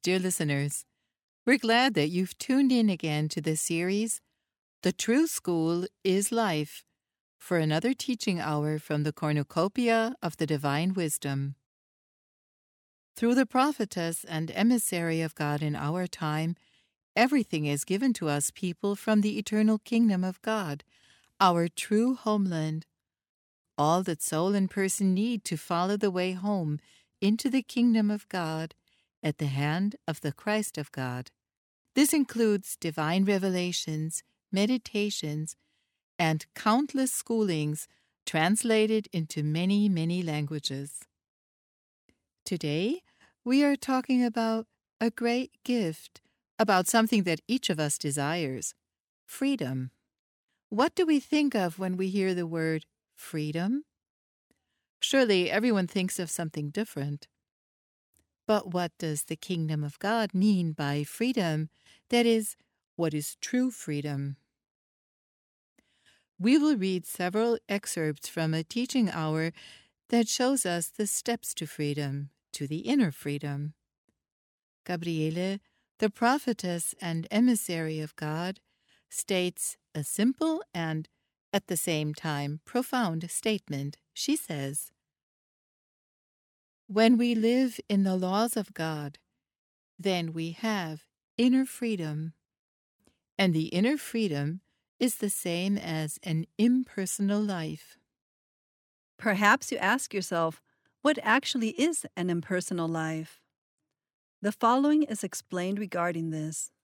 Dear listeners, we're glad that you've tuned in again to this series, The True School is Life, for another teaching hour from the cornucopia of the Divine Wisdom. Through the prophetess and emissary of God in our time, everything is given to us people from the eternal kingdom of God, our true homeland. All that soul and person need to follow the way home into the kingdom of God at the hand of the Christ of God. This includes divine revelations, meditations, and countless schoolings translated into many, many languages. Today, we are talking about a great gift, about something that each of us desires, freedom. What do we think of when we hear the word freedom? Surely everyone thinks of something different. But what does the kingdom of God mean by freedom? That is, what is true freedom? We will read several excerpts from a teaching hour that shows us the steps to freedom, to the inner freedom. Gabriele, the prophetess and emissary of God, states a simple and, at the same time, profound statement. She says, "When we live in the laws of God, then we have inner freedom. And the inner freedom is the same as an impersonal life." Perhaps you ask yourself, what actually is an impersonal life? The following is explained regarding this.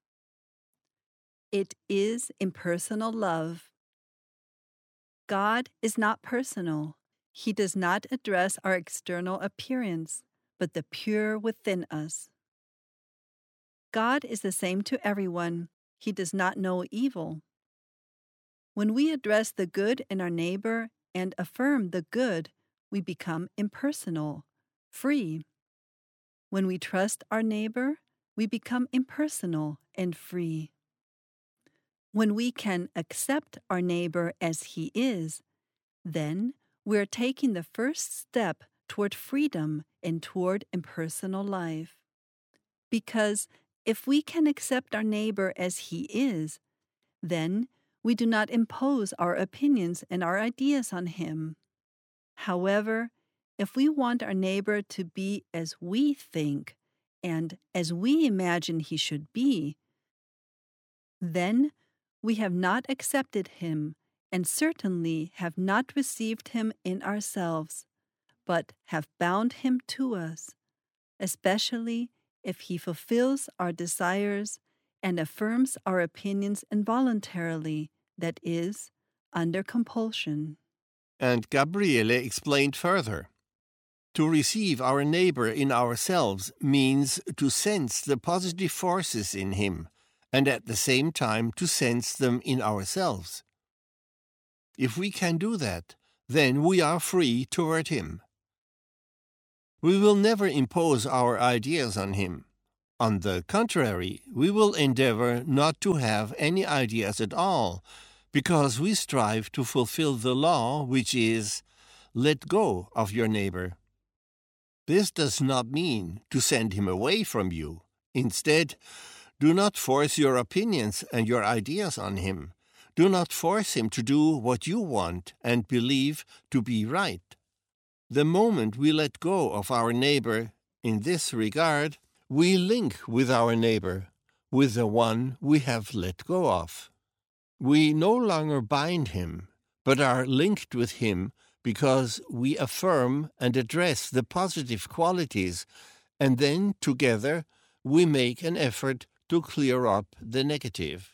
It is impersonal love. God is not personal. He does not address our external appearance, but the pure within us. God is the same to everyone. He does not know evil. When we address the good in our neighbor and affirm the good, we become impersonal, free. When we trust our neighbor, we become impersonal and free. When we can accept our neighbor as he is, then we are taking the first step toward freedom and toward impersonal life. Because if we can accept our neighbor as he is, then we do not impose our opinions and our ideas on him. However, if we want our neighbor to be as we think and as we imagine he should be, then we have not accepted him and certainly have not received him in ourselves, but have bound him to us, especially if he fulfills our desires and affirms our opinions involuntarily, that is, under compulsion. And Gabriele explained further. To receive our neighbor in ourselves means to sense the positive forces in him, and at the same time to sense them in ourselves. If we can do that, then we are free toward him. We will never impose our ideas on him. On the contrary, we will endeavor not to have any ideas at all, because we strive to fulfill the law, which is, let go of your neighbor. This does not mean to send him away from you. Instead, do not force your opinions and your ideas on him. Do not force him to do what you want and believe to be right. The moment we let go of our neighbor in this regard, we link with our neighbor, with the one we have let go of. We no longer bind him, but are linked with him because we affirm and address the positive qualities, and then together we make an effort to clear up the negative.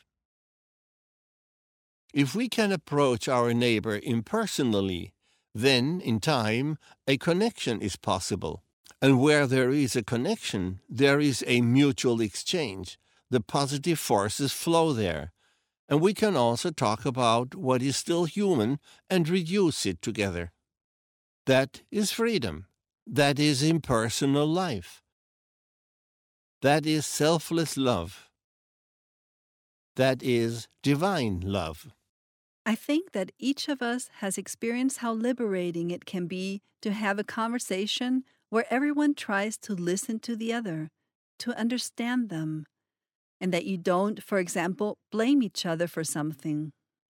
If we can approach our neighbor impersonally, then, in time, a connection is possible. And where there is a connection, there is a mutual exchange. The positive forces flow there. And we can also talk about what is still human and reduce it together. That is freedom. That is impersonal life. That is selfless love. That is divine love. I think that each of us has experienced how liberating it can be to have a conversation where everyone tries to listen to the other, to understand them, and that you don't, for example, blame each other for something.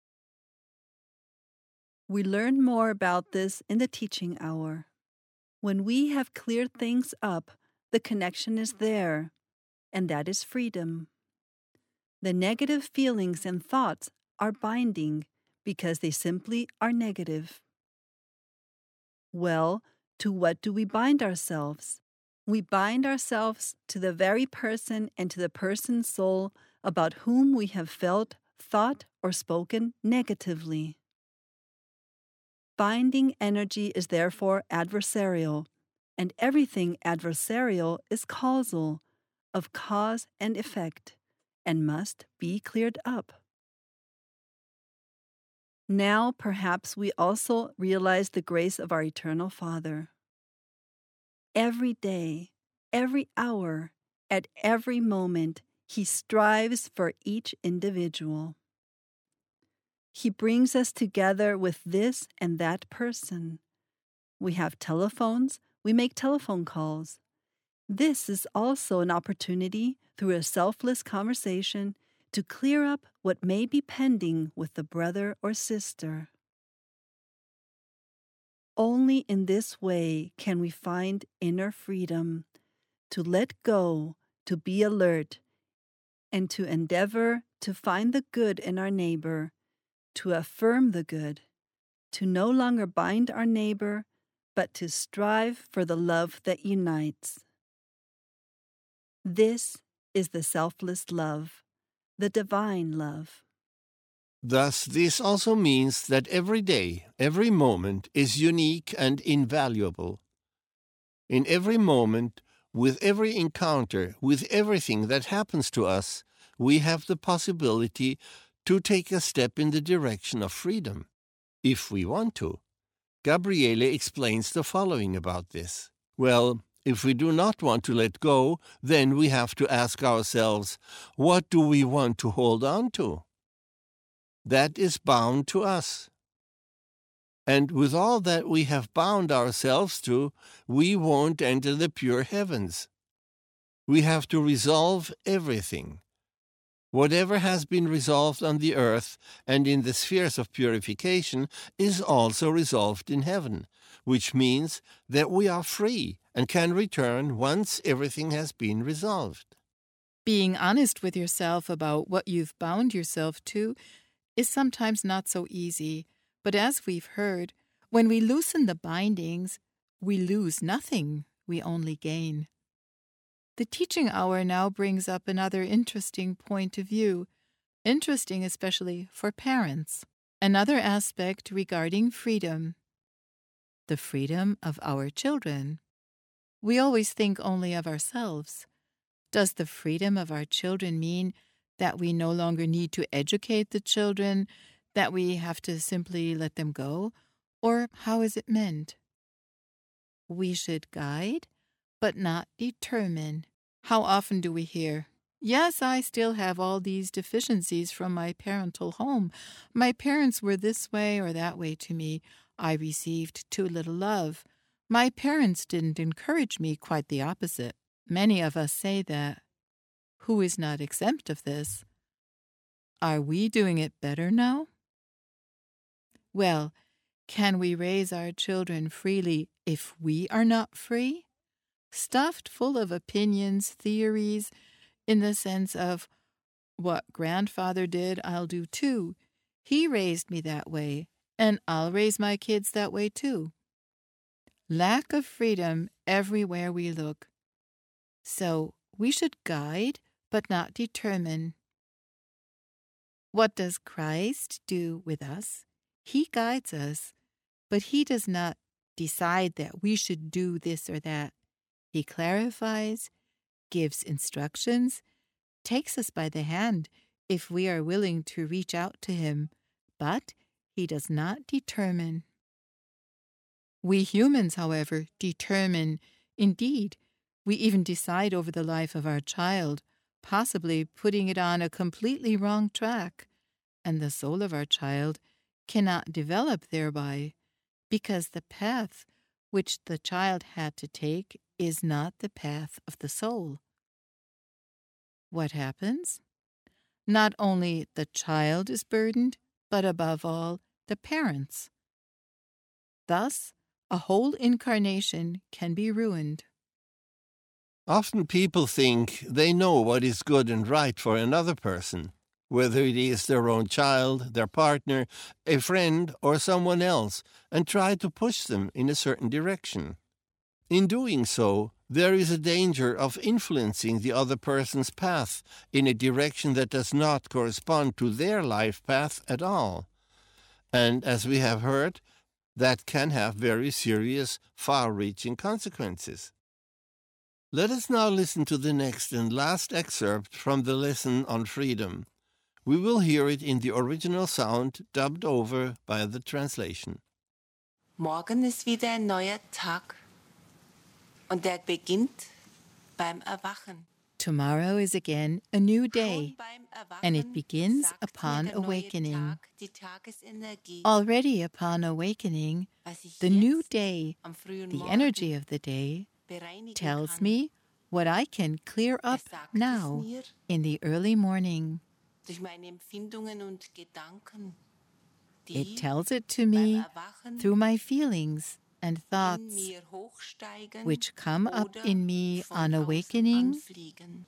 We learn more about this in the teaching hour. When we have cleared things up, the connection is there, and that is freedom. The negative feelings and thoughts are binding because they simply are negative. Well, to what do we bind ourselves? We bind ourselves to the very person and to the person's soul about whom we have felt, thought, or spoken negatively. Binding energy is therefore adversarial, and everything adversarial is causal, of cause and effect, and must be cleared up. Now perhaps we also realize the grace of our Eternal Father. Every day, every hour, at every moment, He strives for each individual. He brings us together with this and that person. We have telephones, we make telephone calls. This is also an opportunity, through a selfless conversation, to clear up what may be pending with the brother or sister. Only in this way can we find inner freedom, to let go, to be alert, and to endeavor to find the good in our neighbor, to affirm the good, to no longer bind our neighbor, but to strive for the love that unites. This is the selfless love, the divine love. Thus, this also means that every day, every moment is unique and invaluable. In every moment, with every encounter, with everything that happens to us, we have the possibility to take a step in the direction of freedom, if we want to. Gabriele explains the following about this. Well, if we do not want to let go, then we have to ask ourselves, what do we want to hold on to? That is bound to us. And with all that we have bound ourselves to, we won't enter the pure heavens. We have to resolve everything. Whatever has been resolved on the earth and in the spheres of purification is also resolved in heaven, which means that we are free and can return once everything has been resolved. Being honest with yourself about what you've bound yourself to is sometimes not so easy, but as we've heard, when we loosen the bindings, we lose nothing, we only gain. The teaching hour now brings up another interesting point of view, interesting especially for parents. Another aspect regarding freedom, the freedom of our children. We always think only of ourselves. Does the freedom of our children mean that we no longer need to educate the children, that we have to simply let them go? Or how is it meant? We should guide, but not determine. How often do we hear, yes, I still have all these deficiencies from my parental home. My parents were this way or that way to me. I received too little love. My parents didn't encourage me, quite the opposite. Many of us say that. Who is not exempt of this? Are we doing it better now? Well, can we raise our children freely if we are not free? Stuffed full of opinions, theories, in the sense of, what grandfather did, I'll do too. He raised me that way, and I'll raise my kids that way too. Lack of freedom everywhere we look. So we should guide, but not determine. What does Christ do with us? He guides us, but He does not decide that we should do this or that. He clarifies, gives instructions, takes us by the hand if we are willing to reach out to Him, but He does not determine. We humans, however, determine. Indeed, we even decide over the life of our child, possibly putting it on a completely wrong track, and the soul of our child cannot develop thereby, because the path which the child had to take is not the path of the soul. what happens? Not only the child is burdened, but above all, the parents. Thus, a whole incarnation can be ruined. Often people think they know what is good and right for another person, whether it is their own child, their partner, a friend, or someone else, and try to push them in a certain direction. In doing so, there is a danger of influencing the other person's path in a direction that does not correspond to their life path at all. And as we have heard, that can have very serious, far-reaching consequences. Let us now listen to the next and last excerpt from the lesson on freedom. We will hear it in the original sound, dubbed over by the translation. Morgen ist wieder ein neuer Tag und der beginnt beim Erwachen. Tomorrow is again a new day, Schon beim Erwachen and it begins sagt upon mir der neue awakening. Tag, die Tagesenergie, Already upon awakening, was ich the new jetzt day, am frühen the Morgen energy of the day, bereinigen tells kann. me what I can clear up sagt now es mir in the early morning. durch meine Empfindungen und Gedanken, die It tells it to beim me Erwachen through my feelings and in thoughts, mir hochsteigen which come up oder in me von on außen awakening anfliegen.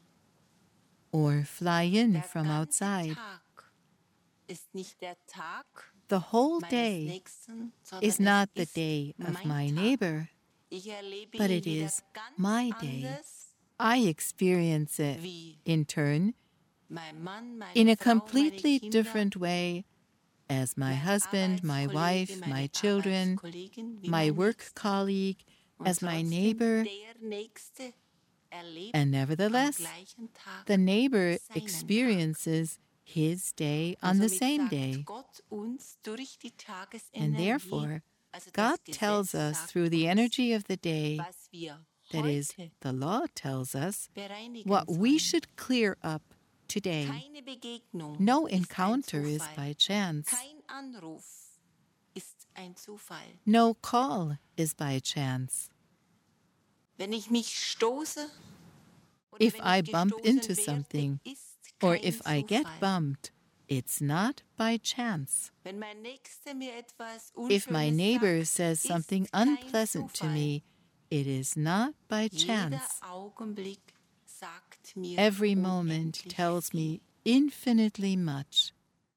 or fly in Der from ganze outside. Tag ist nicht der Tag The whole meines day Nächsten, sondern is es not the ist day of mein my Tag. neighbor, Ich erlebe but ihn it wieder is ganz my day. anders, I experience it, wie in turn, mein Mann, meine in a Frau, meine completely Kinder, different way as my mein husband, my Arbeitskollege, wife, meine my children, Arbeitskollegin, wie my mein work Nächster. colleague, Und as my trotzdem neighbor, der Nächste erlebt and am nevertheless, gleichen Tag the neighbor seinen experiences his day Tag. on the Und somit same sagt day. Gott uns durch die And Tagesenergie, therefore, also das God Gesetz tells us sagt through the uns, energy of the day, was wir that is, heute the law tells us, bereinigen what we sollen. should clear up today. Keine Begegnung No ist ein encounter is Zufall. by chance. Kein Anruf ist ein Zufall. No call is by chance. Wenn ich mich stoße oder If wenn I ich bump gestoßen into werde, something, ist or kein if I get Zufall. bumped, it's not by chance. Wenn mein Nächster mir etwas If my Unschönes neighbor sagt, says ist something kein unpleasant to Zufall. me, it is not by Jeder chance. Augenblick sagt mir Every moment unendlich tells viel. me infinitely much.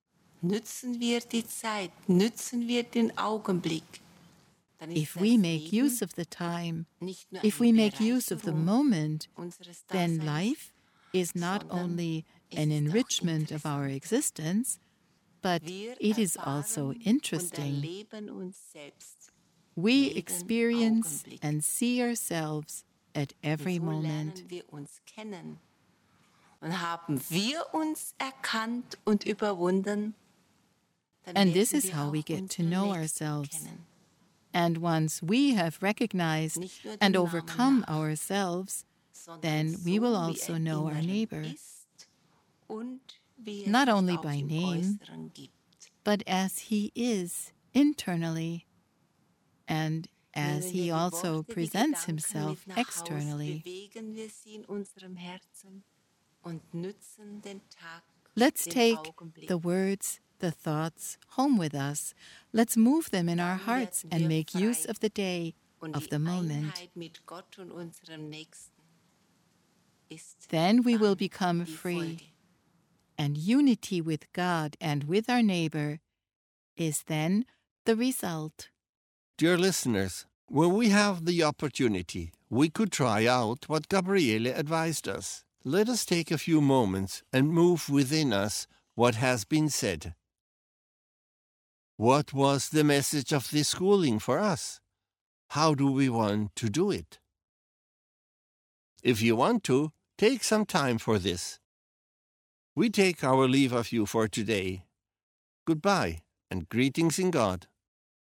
Nützen wir die Zeit, nützen wir den Augenblick. Dann ist If das we make Leben use of the time, nicht nur if eine we make use of the Bereicherung moment, unseres then Daseins, life is not sondern only es an ist auch enrichment of our interessant. existence, but Wir it is also erfahren und interesting. erleben uns selbst. We jeden experience Augenblick. and see ourselves at every Und so moment. lernen wir uns kennen. Und haben wir uns erkannt und überwunden, dann And this werden is wir how auch we get to unseren know Nächsten ourselves. kennen. And once we have recognized Nicht nur and dem Namen overcome nach, ourselves, sondern then so, we will wie also er know our inneren neighbor, ist und wie not sich only auch by im name, Äußeren gibt. but as he is internally, and as Nehmen wir he die also Worte, die presents Gedanken himself mit nach Haus, externally. bewegen wir sie in unserem Herzen und nützen den Tag, Let's den take Augenblick. the words, the thoughts home with us. Let's move them in our Dann hearts werden and wir make use frei. of the day, Und of die the moment. Einheit mit Gott und unserem Nächsten ist Then we will dann become die free, Folge. and unity with God and with our neighbor is then the result. Dear listeners, when we have the opportunity, we could try out what Gabriele advised us. Let us take a few moments and move within us what has been said. What was the message of this schooling for us? How do we want to do it? If you want to, take some time for this. We take our leave of you for today. Goodbye and greetings in God.